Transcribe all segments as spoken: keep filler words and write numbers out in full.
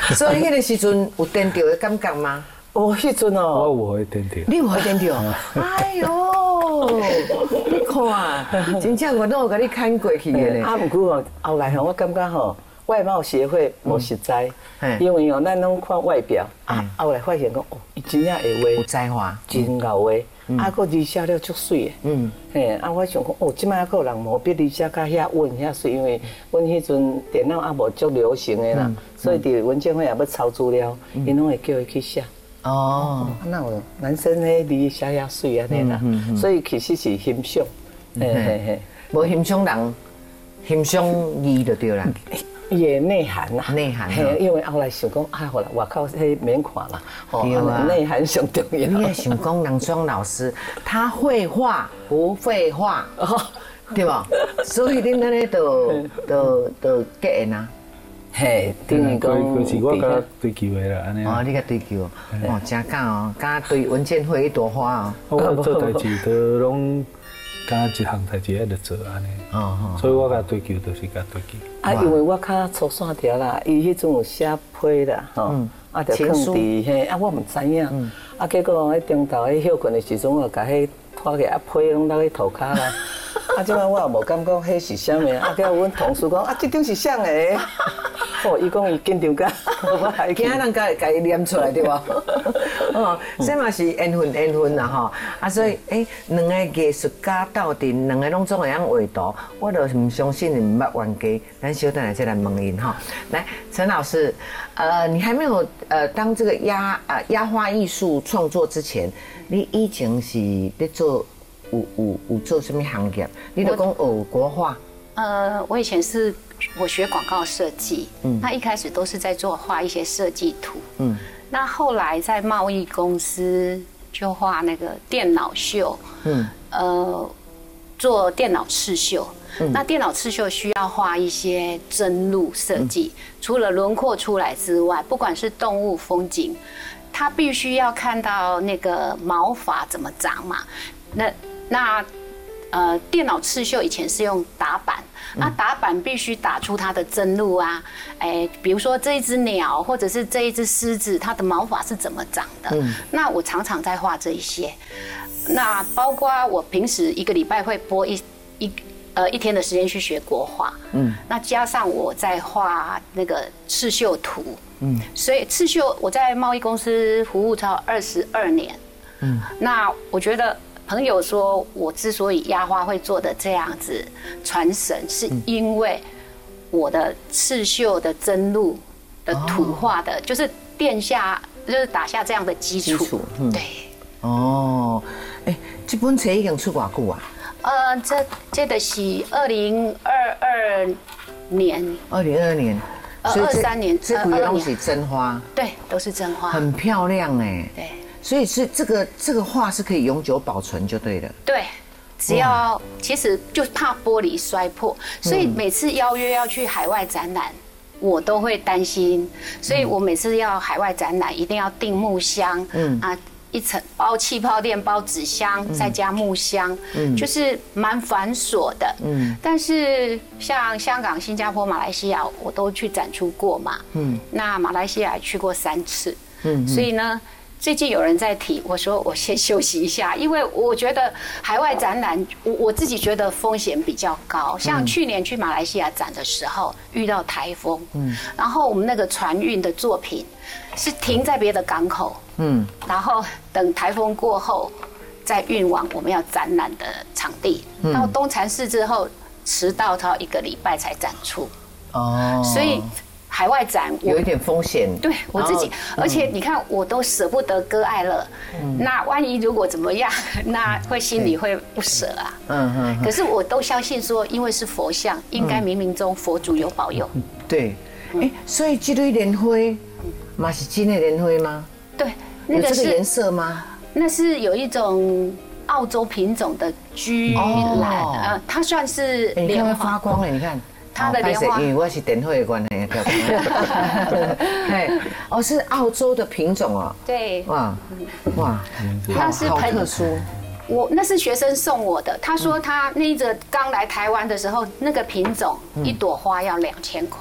所以迄个时阵有颠倒的感觉吗？ 哦，迄阵哦， 我有会颠倒。 你有会颠倒？哎呦，你看，真正我都有甲你看过去的咧。 啊，不过哦，后来吼，我感觉吼。外贸协会无实在，因为哦，咱拢看外表啊，后来发现讲哦，伊真正会画， 有才华， 真够画，啊，佫字写了足水的，嗯，嘿，啊，我想讲哦，即摆佫有人毛笔字写甲遐稳遐水，因为阮迄阵电脑也无足流行的啦，所以伫文件会也要抄资料，因拢会叫伊去写。哦，那有男生迄字写遐水安尼啦，所以其实是欣赏，嘿嘿嘿， 无欣赏人，欣赏字就对啦。 伊的内涵呐， 内涵， 嘿，因为后来想讲，啊，好啦，外口迄免看啦，吼，内涵上重要。 你也想讲郎庄老师，他会画不废话，对吧？所以恁安尼就就就结缘啊。 嘿，等于讲， 就是我甲追求的啦，安尼。 哦，你甲追求，哦，真敢哦，敢对文件会一朵花哦。我做代志都拢。干一项代志爱着做安尼，哦，所以我甲追求就是甲追求。 啊，因为我较粗线条啦，伊迄阵有写批啦，吼，啊，着放伫嘿，啊，我毋知影，啊，结果喺中昼喺休困的时阵，我甲迄拖起啊批拢落去涂骹啦，啊，即摆我也无感觉迄是啥物，啊，叫阮同事讲啊，即张是啥个？哦，伊讲伊紧张甲，我还惊人甲甲伊念出来对无？哦，这嘛是缘分缘分啦吼，啊，所以诶，两个艺术家斗阵，两个拢总会晓画图，我就唔相信你唔捌玩家，咱小等下再来问因哈。来，陈老师，呃，你还没有呃当这个压呃压花艺术创作之前，你以前是咧做有有有做什么行业？你就讲学国画。 呃，我以前是我学广告设计，嗯，那一开始都是在做画一些设计图，嗯，那后来在贸易公司就画那个电脑秀，嗯，呃，做电脑刺绣，嗯，那电脑刺绣需要画一些针路设计，嗯，除了轮廓出来之外，不管是动物、风景，它必须要看到那个毛发怎么长嘛，那那。呃，电脑刺绣以前是用打板，那打板必须打出它的针路啊，哎，比如说这一只鸟或者是这一只狮子，它的毛发是怎么长的？嗯，那我常常在画这一些，那包括我平时一个礼拜会拨一一呃一天的时间去学国画，嗯，那加上我在画那个刺绣图，嗯，所以刺绣我在贸易公司服务超二十二年，嗯，那我觉得。朋友说，我之所以压花会做的这样子传神，是因为我的刺绣的针路的图画的，就是垫下，就是打下这样的基础。对。 哦，哎，这本册已经出偌久啊？ 呃，这这的是二零二二年。 二零二二年。 呃，二三年。 这几个东西真花。 对，都是真花。 很漂亮哎。 对。 所以是这个这个画是可以永久保存就对了。 对，只要其实就怕玻璃摔破，所以每次邀约要去海外展览，我都会担心，所以我每次要海外展览一定要订木箱，嗯啊，一层包气泡垫、包纸箱，再加木箱，嗯，就是蛮繁琐的，嗯。但是像香港、新加坡、马来西亚，我都去展出过嘛，嗯。那马来西亚去过三次，嗯，所以呢。最近有人在提，我说我先休息一下，因为我觉得海外展览，我我自己觉得风险比较高。像去年去马来西亚展的时候，遇到台风，嗯，然后我们那个船运的作品是停在别的港口，嗯，然后等台风过后再运往我们要展览的场地，到东禅寺之后迟到到一个礼拜才展出，哦，所以。海外展有一点风险， 对我自己，而且你看，我都舍不得割爱乐，那万一如果怎么样，那会心里会不舍啊。嗯嗯。可是我都相信说，因为是佛像，应该冥冥中佛祖有保佑。 对，哎，所以这类莲花，嘛是真的莲花吗？ 对，那个是颜色吗？ 那是有一种澳洲品种的居兰，呃，它算是莲花发光了，你看。 它的莲花， 因为我是电绘的关系，对，哦，是澳洲的品种哦。 对， 哇哇， 那是好特殊。 我那是学生送我的，他说他那一个刚来台湾的时候，那个品种一朵花要两千块。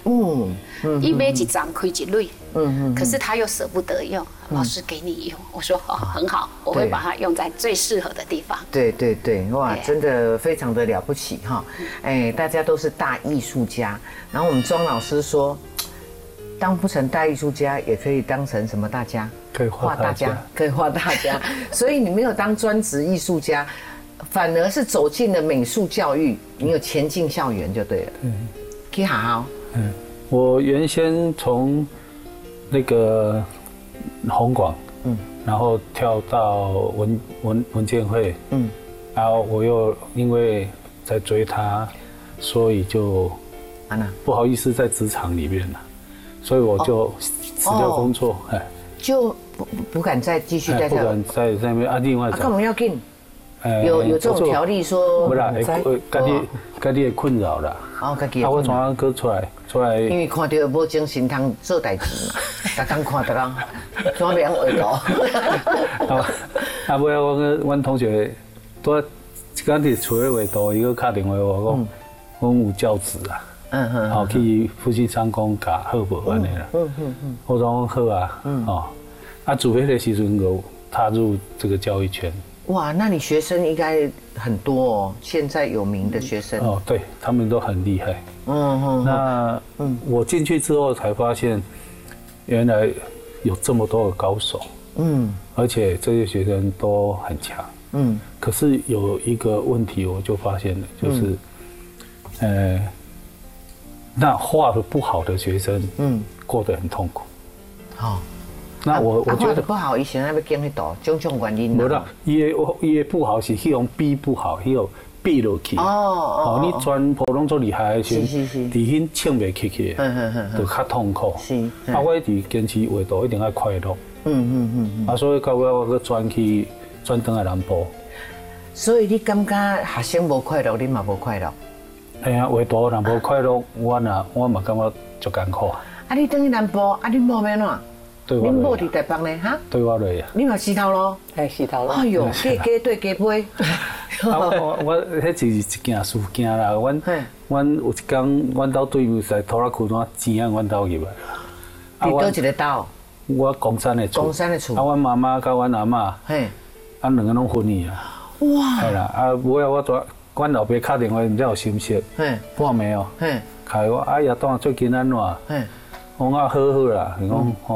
嗯嗯，一买一张开一蕊，嗯嗯，可是他又舍不得用，老师给你用，我说哦很好，我会把它用在最适合的地方。 对对对，哇，真的非常的了不起哈！哎，大家都是大艺术家，然后我们庄老师说，当不成大艺术家，也可以当成什么大家？ 可以画大家， 可以画大家。所以你没有当专职艺术家，反而是走进了美术教育，你有前进校园就对了。嗯，可以好好。 嗯，我原先从那个红广，嗯，然后跳到文文文建会，嗯，然后我又因为在追他，所以就啊那不好意思在职场里面了，所以我就辞掉工作，哎、哦， 就不不敢再继续在跳， 不敢再在那边啊，另外啊，干嘛要紧？有有这种条例说， 不啦，会家己家己的困扰啦。 哦，家己。 啊，我怎样搁出来出来？ 因为看到无精神通做代志嘛，逐工看逐工，怎么样画图？ 啊，啊，尾我个阮同学，拄一工伫厝咧画图，伊个敲电话我讲，讲有教职啊，嗯嗯，好去夫妻商工教好无安尼啦，嗯嗯嗯，我讲好啊，哦，啊，自迄个时阵有踏入这个教育圈。 哇，那你学生应该很多哦，现在有名的学生哦，对他们都很厉害。嗯嗯，那嗯，我进去之后才发现，原来有这么多的高手。嗯，而且这些学生都很强。嗯，可是有一个问题，我就发现了，就是，嗯、呃，那画的不好的学生，嗯，过得很痛苦。好。那我我觉得不好，以前那边经去读，种种原因。 无啦，伊的伊的不好是迄种比不好，迄种比落去。哦哦。你全部拢做厉害的时，伫迄唱袂起去，嗯嗯嗯，就较痛苦。是。啊，我一直坚持画图，一定要快乐。嗯嗯嗯。啊，所以到尾我去转去转转来南部。 所以你感觉学生无快乐，你嘛无快乐？ 哎呀，画图若无快乐，我呐我嘛感觉足艰苦。啊， 你等去南部，啊，你无要哪？你某伫台北呢？哈？ 对我落啊。 你嘛石头咯？ 哎，石头咯。 哎呦，加加对加杯。 啊，我我迄是一件事件啦。阮阮有一天，阮兜对面在拖拉库单钱啊，阮兜入来。 伫倒一个岛？ 我公山的厝。 公山的厝。 啊，阮妈妈甲阮阿嬷，嘿，啊两个拢分去啊。哇！系啦，啊，尾啊，我昨阮老爸敲电话，毋知有信息，嘿，半暝哦，嘿，开我哎呀，当最近安怎？嘿，我讲好好啦，伊讲。